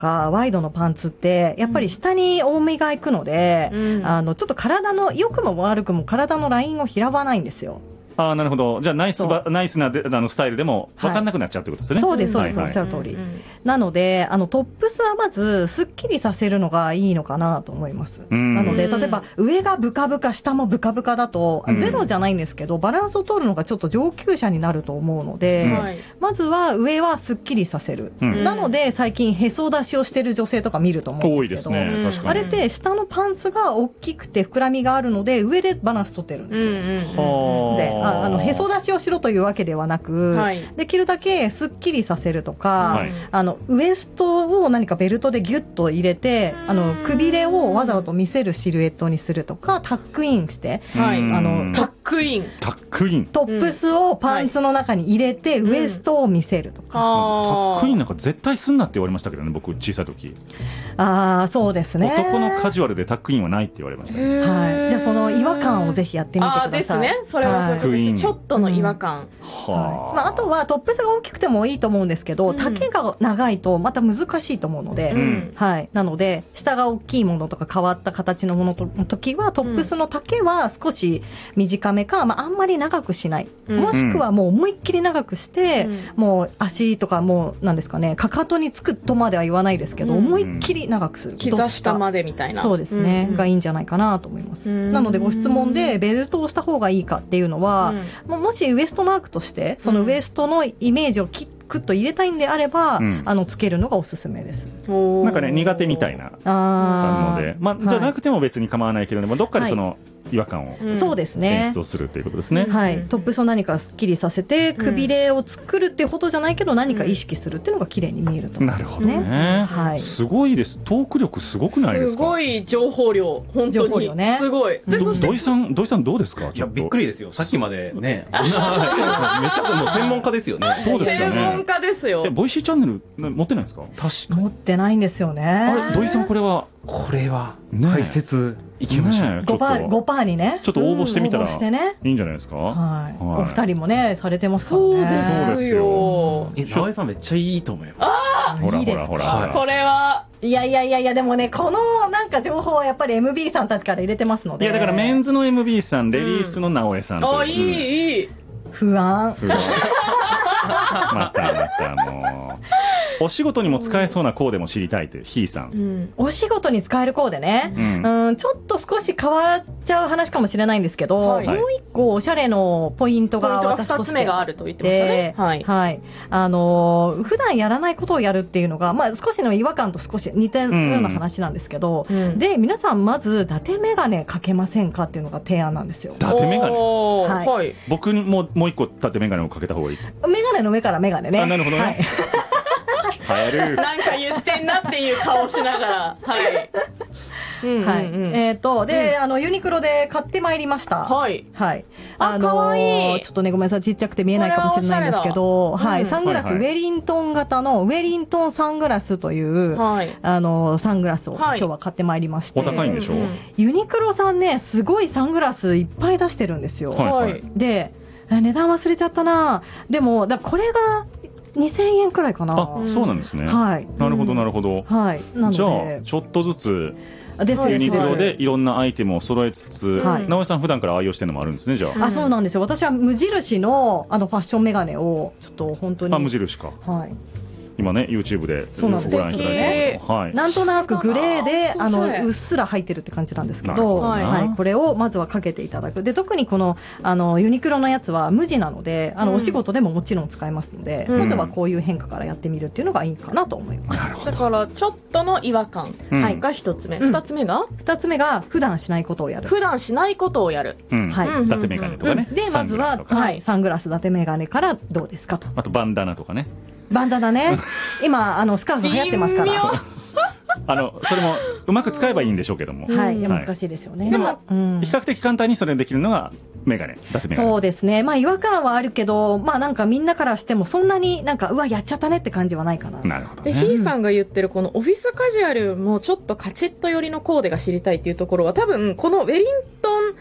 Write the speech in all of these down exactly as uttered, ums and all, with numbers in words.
かワイドのパンツってやっぱり下に多めがいくので、うん、あのちょっと体の良くも悪くも体のラインを拾わないんですよ。 ああ、なるほど。じゃあナイスバナイスなであのスタイルでも分かんなくなっちゃうってことですね。 はい、そうですそうです、はいはい、おっしゃる通り、うんうん、なのであのトップスはまずすっきりさせるのがいいのかなと思います。なので例えば上がブカブカ下もブカブカだとゼロじゃないんですけどバランスを取るのがちょっと上級者になると思うので、うん、まずは上はすっきりさせる、うん、なので最近へそ出しをしてる女性とか見ると思うんですけど、多いですね、確かに。あれって下のパンツが大きくて膨らみがあるので上でバランス取ってるんですよ、うんうん、でああのへそ出しをしろというわけではなく、はい、できるだけすっきりさせるとか、はい、あのウエストを何かベルトでギュッと入れてあのくびれをわざわざ見せるシルエットにするとかタックインして、はい、あのタックインタックイントップスをパンツの中に入れて、うん、ウエストを見せるとか、 うん、タックインなんか絶対すんなって言われましたけどね、僕小さい時。 ああ、そうですね。 男のカジュアルでタックインはないって言われましたね。 はい。じゃあその違和感をぜひやってみてください。あですね。それはそうです、はい、ちょっとの違和感、 うん、はい。まあ、あとはトップスが大きくてもいいと思うんですけど、うん、丈が長いとまた難しいと思うので、うん、はい。なので下が大きいものとか変わった形のものの時はトップスの丈は少し短めか、まあ、あんまり長くしない、うん、もしくはもう思いっきり長くして、うん、もう足とかもうなんですかね、かかとにつくとまでは言わないですけど、うん、思いっきり長くする、 膝下までみたいな、 そうですね、うん、がいいんじゃないかなと思います。なのでご質問でベルトをした方がいいかっていうのは、うん、もしウエストマークとしてそのウエストのイメージをきクッと入れたいんであれば、うん、あのつけるのがおすすめです。 なんかね、苦手みたいなあるので、まあ、じゃなくても別に構わないけれども、はい、どっかでその違和感を演出をするということですね。 はい、トップスを何かすっきりさせてくびれを作るっていうほどじゃないけど、何か意識するっていうのが綺麗に見えると思いますね。 なるほどね、はい、すごいです。トーク力すごくないですか。 すごい情報量、本当に、ね、すごい。 で、そして土井さん、土井さんどうですか。 いや、びっくりですよ。さっきまでね、めちゃくちゃもう専門家ですよね。 そうですよね。 専門家ですよ。 え、ボイシーチャンネル持ってないんですか。 確か持ってないんですよね。 あれ、土井さんこれはこれは解説いきましょう。ね、 ごパーセント、ごパーセント にね、 ちょっと応募してみたら、うん、 ね、 いいんじゃないですか。はい、 はい、お二人もねされてますからね。 そうですよ。 え、直江さんめっちゃいいと思います。 ああ、 ほらほらほらほら。 これはいやいやいやいや、でもね、このなんか情報はやっぱり エムビー さんたちから入れてますので。 いや、だからメンズの エムビー さん、レディースの直江さんと、 うん、あ、いいいい。 不安。 不安。またまたもう。お仕事にも使えそうなコーデも知りたいというひーさん、うん、 お仕事に使えるコーデね、うん、うん、ちょっと少し変わっちゃう話かもしれないんですけど、はい、もう一個おしゃれのポイントが私としてふたつめがあると言ってましたね。はい、 はい、あのー、普段やらないことをやるっていうのが、まあ、少しの違和感と少し似たような話なんですけど、うん、で皆さんまず伊達メガネかけませんかっていうのが提案なんですよ。 伊達メガネ、 はいはい、僕ももう一個伊達メガネをかけた方がいい。 メガネの上からメガネね。 あ、なるほどね、はい、 なんか言ってんなっていう顔しながら、はい。うんうんうん、 はい。えっ、ー、と、で、うん、あの、ユニクロで買ってまいりました。 はい。 はい。 あ、のー、かわいい。 ちょっとね、ごめんなさい。ちっちゃくて見えないかもしれないんですけど、はい、うん。サングラス、はいはい、ウェリントン型の、ウェリントンサングラスという、はい、あの、サングラスを今日は買ってまいりまして。 お高いんでしょう、うんうん、 ユニクロさんね、すごいサングラスいっぱい出してるんですよ。 はい、はい。 で、値段忘れちゃったな。でも、だこれが、にせんえんくらいかな。 あ、そうなんですね。 はい。 なるほどなるほど。 はい。なのでじゃあちょっとずつユニクロでいろんなアイテムを揃えつつ、はい、直江さん普段から愛用してるのもあるんですね。じゃあ。 あ、そうなんですよ。私は無印のあのファッションメガネをちょっと本当に。 あ、無印か。 はい。 今ね YouTube でご覧いただいて、 ね、はい、なんとなくグレーであのうっすら入ってるって感じなんですけど、はいはい、これをまずはかけていただく。で特にこのあのユニクロのやつは無地なので、あの、うん、お仕事でももちろん使えますので、うん、まずはこういう変化からやってみるっていうのがいいかなと思います。 だからちょっとの違和感が一つ目、うん、二つ目が二つ目が普段しないことをやる。 普段しないことをやる、 うん、はい、伊達メガネとかね、 うん、でまずははい、サングラス伊達メガネからどうですかと。 あとバンダナとかね。 バンダナね今あのスカーフ流行ってますからあのそれもうまく使えばいいんでしょうけども、 はい、いや難しいですよね。 でも、うん、比較的簡単にそれできるのがメガネ、伊達メガネ。 そうですね。まあ違和感はあるけど、まあなんかみんなからしてもそんなになんかうわやっちゃったねって感じはないかな。 なるほどね。 でヒーさんが言ってるこのオフィスカジュアルもちょっとカチッと寄りのコーデが知りたいっていうところは多分このウェリントン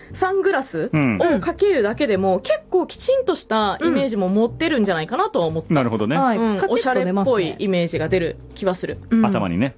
サングラスをかけるだけでも、結構きちんとしたイメージも持ってるんじゃないかなとは思って、 なるほどね、 うん、おしゃれっぽいイメージが出る気はする、 うん、頭にね